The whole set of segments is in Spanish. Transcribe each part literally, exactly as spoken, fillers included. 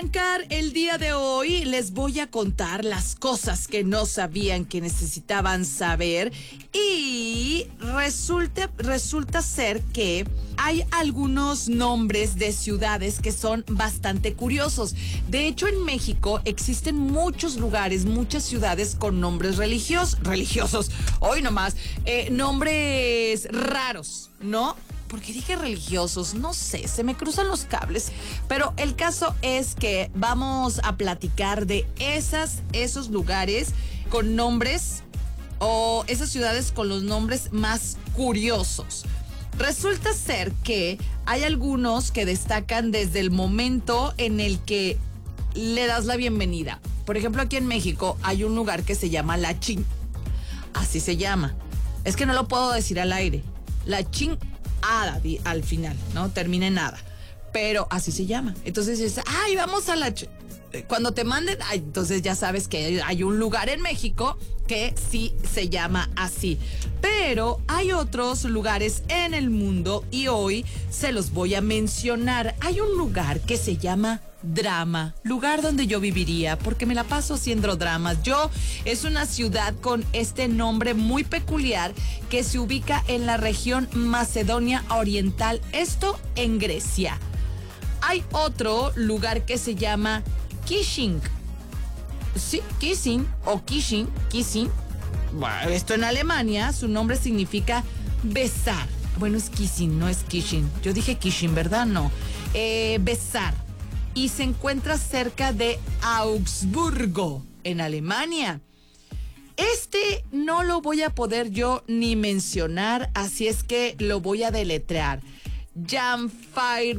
arrancar el día de hoy, les voy a contar las cosas que no sabían que necesitaban saber. Y resulta, resulta ser que hay algunos nombres de ciudades que son bastante curiosos. De hecho, en México existen muchos lugares, muchas ciudades con nombres religiosos, religiosos, hoy nomás, eh, nombres raros, ¿no? ¿Por qué dije religiosos? No sé, se me cruzan los cables. Pero el caso es que vamos a platicar de esas, esos lugares con nombres o esas ciudades con los nombres más curiosos. Resulta ser que hay algunos que destacan desde el momento en el que le das la bienvenida. Por ejemplo, aquí en México hay un lugar que se llama La Chin. Así se llama. Es que no lo puedo decir al aire. La Chin Ada, al final, ¿no? Termina en nada. Pero así se llama. Entonces dices, ay, vamos a la... Ch-". Cuando te manden, ay, entonces ya sabes que hay un lugar en México que sí se llama así. Pero hay otros lugares en el mundo y hoy se los voy a mencionar. Hay un lugar que se llama Drama, lugar donde yo viviría porque me la paso haciendo dramas. Yo es una ciudad con este nombre muy peculiar que se ubica en la región Macedonia Oriental, esto en Grecia. Hay otro lugar que se llama Kissing. Sí, Kissing o Kissing, Kissing. Bueno, esto en Alemania, su nombre significa besar. Bueno, es Kissing, no es Kissing. Yo dije Kissing, ¿verdad? No. Eh, besar. Y se encuentra cerca de Augsburgo, en Alemania. Este no lo voy a poder yo ni mencionar, así es que lo voy a deletrear. Janfire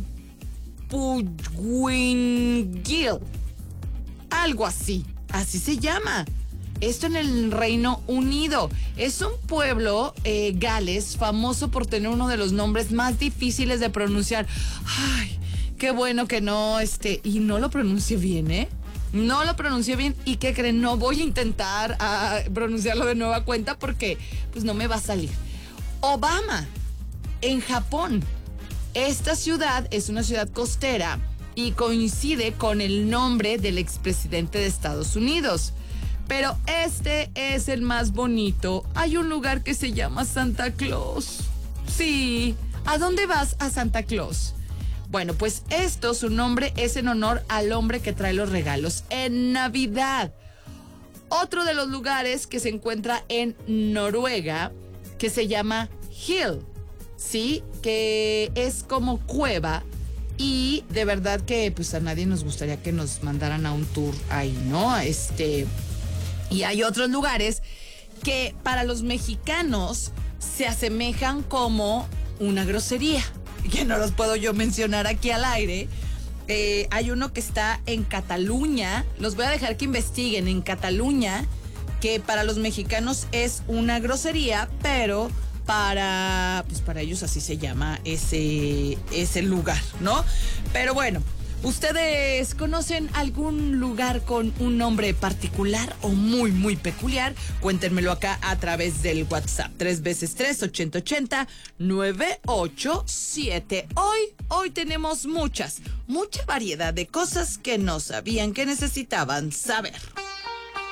Pugwingil. Algo así, así se llama. Esto en el Reino Unido. Es un pueblo, eh, Gales, famoso por tener uno de los nombres más difíciles de pronunciar. Ay, qué bueno que no, este, y no lo pronuncie bien, ¿eh? No lo pronuncie bien, y ¿qué creen? No voy a intentar a pronunciarlo de nueva cuenta porque, pues, no me va a salir. Obama, en Japón. Esta ciudad es una ciudad costera y coincide con el nombre del expresidente de Estados Unidos. Pero este es el más bonito. Hay un lugar que se llama Santa Claus. Sí, ¿a dónde vas a Santa Claus? Bueno, pues esto, su nombre es en honor al hombre que trae los regalos en Navidad. Otro de los lugares que se encuentra en Noruega, que se llama Hill, ¿sí? Que es como cueva. Y de verdad que pues a nadie nos gustaría que nos mandaran a un tour ahí, ¿no? Este, y hay otros lugares que para los mexicanos se asemejan como una grosería, que no los puedo yo mencionar aquí al aire. Eh, hay uno que está en Cataluña, los voy a dejar que investiguen, en Cataluña, que para los mexicanos es una grosería, pero para, pues para ellos así se llama ese, ese lugar, ¿no? Pero bueno, ¿ustedes conocen algún lugar con un nombre particular o muy, muy peculiar? Cuéntenmelo acá a través del WhatsApp. Tres veces tres, ochenta ochenta, nueve ocho siete. Hoy, hoy tenemos muchas, mucha variedad de cosas que no sabían que necesitaban saber.